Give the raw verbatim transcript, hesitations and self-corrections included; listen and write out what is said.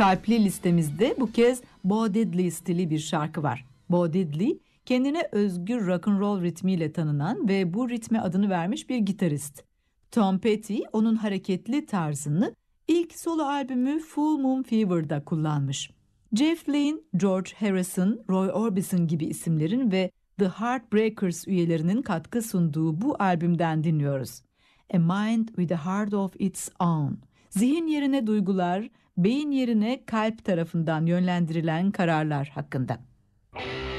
Kalpli listemizde bu kez Bo Diddley stili bir şarkı var. Bo Diddley kendine özgür rock'n'roll ritmiyle tanınan ve bu ritme adını vermiş bir gitarist. Tom Petty onun hareketli tarzını ilk solo albümü Full Moon Fever'da kullanmış. Jeff Lynne, George Harrison, Roy Orbison gibi isimlerin ve The Heartbreakers üyelerinin katkı sunduğu bu albümden dinliyoruz. A Mind with a Heart of Its Own. Zihin yerine duygular, beyin yerine kalp tarafından yönlendirilen kararlar hakkında.